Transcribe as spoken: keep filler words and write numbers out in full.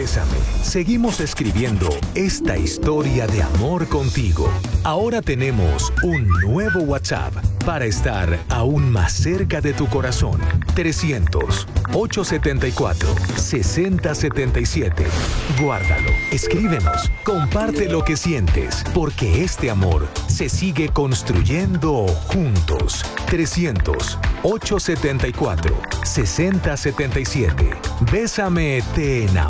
Bésame, seguimos escribiendo esta historia de amor contigo. Ahora tenemos un nuevo WhatsApp para estar aún más cerca de tu corazón. trescientos, ochocientos setenta y cuatro, sesenta setenta y siete. Guárdalo, escríbenos, comparte lo que sientes, porque este amor se sigue construyendo juntos. trescientos, ochocientos setenta y cuatro, sesenta setenta y siete. Bésame, te enamoro.